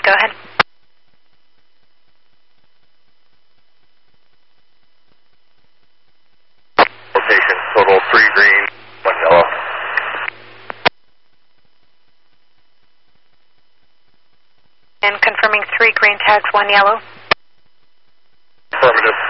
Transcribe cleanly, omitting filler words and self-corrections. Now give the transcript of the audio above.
go ahead. Location, total 3 green, 1 yellow. And confirming 3 green tags, 1 yellow. Affirmative.